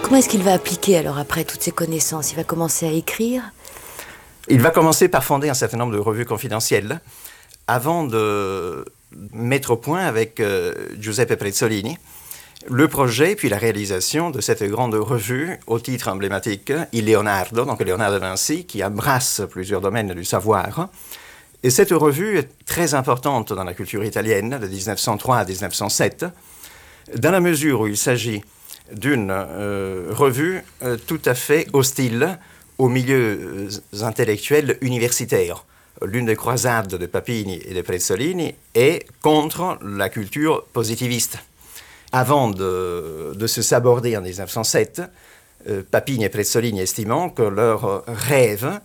Comment est-ce qu'il va appliquer alors après toutes ces connaissances? Il va commencer à écrire? Il va commencer par fonder un certain nombre de revues confidentielles avant de mettre au point avec Giuseppe Prezzolini le projet puis la réalisation de cette grande revue au titre emblématique Il Leonardo, donc Léonard de Vinci, qui embrasse plusieurs domaines du savoir. Et cette revue est très importante dans la culture italienne de 1903 à 1907, dans la mesure où il s'agit d'une revue tout à fait hostile aux milieux intellectuels universitaires. L'une des croisades de Papini et de Prezzolini est contre la culture positiviste. Avant de se saborder en 1907, Papini et Prezzolini estimant que leur rêve,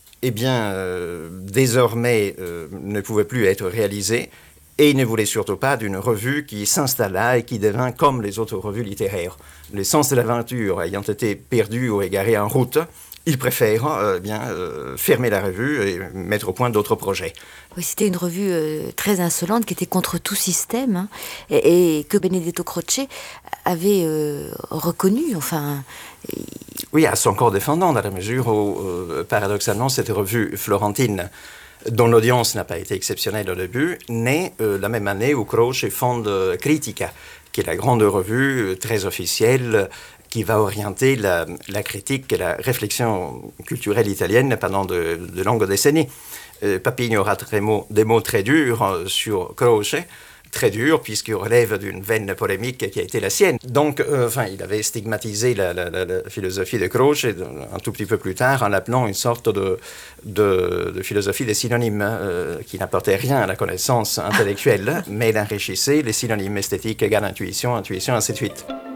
désormais ne pouvait plus être réalisé, et ils ne voulaient surtout pas d'une revue qui s'installa et qui devint comme les autres revues littéraires. Le sens de l'aventure ayant été perdu ou égaré en route, ils préfèrent fermer la revue et mettre au point d'autres projets. Oui, c'était une revue très insolente qui était contre tout système, hein, et que Benedetto Croce avait reconnu, enfin... Oui, à son corps défendant, dans la mesure où, paradoxalement, cette revue florentine, dont l'audience n'a pas été exceptionnelle au début, naît la même année où Croce fonde Critica, qui est la grande revue très officielle qui va orienter la critique et la réflexion culturelle italienne pendant de longues décennies. Papini aura des mots très durs sur Croce, très durs puisqu'il relève d'une veine polémique qui a été la sienne. Donc, il avait stigmatisé la philosophie de Croce un tout petit peu plus tard en l'appelant une sorte de philosophie des synonymes qui n'apportait rien à la connaissance intellectuelle, mais l'enrichissait, les synonymes esthétiques égale intuition, intuition, ainsi de suite.